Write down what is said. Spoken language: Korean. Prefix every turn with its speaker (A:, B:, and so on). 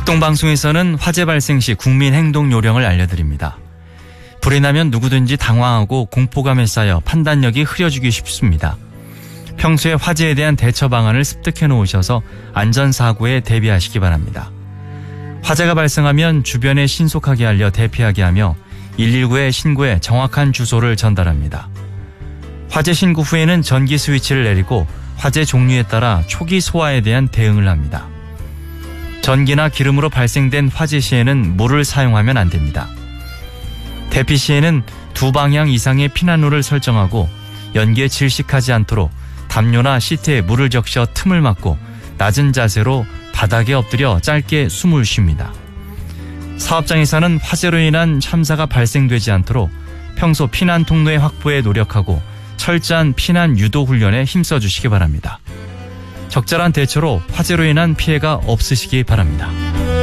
A: 학동방송에서는 화재 발생 시 국민 행동 요령을 알려드립니다. 불이 나면 누구든지 당황하고 공포감에 쌓여 판단력이 흐려지기 쉽습니다. 평소에 화재에 대한 대처 방안을 습득해 놓으셔서 안전사고에 대비하시기 바랍니다. 화재가 발생하면 주변에 신속하게 알려 대피하게 하며 119에 신고해 정확한 주소를 전달합니다. 화재 신고 후에는 전기 스위치를 내리고 화재 종류에 따라 초기 소화에 대한 대응을 합니다. 전기나 기름으로 발생된 화재 시에는 물을 사용하면 안 됩니다. 대피 시에는 2방향 이상의 피난로를 설정하고 연기에 질식하지 않도록 담요나 시트에 물을 적셔 틈을 막고 낮은 자세로 바닥에 엎드려 짧게 숨을 쉽니다. 사업장에서는 화재로 인한 참사가 발생되지 않도록 평소 피난 통로의 확보에 노력하고 철저한 피난 유도 훈련에 힘써 주시기 바랍니다. 적절한 대처로 화재로 인한 피해가 없으시기 바랍니다.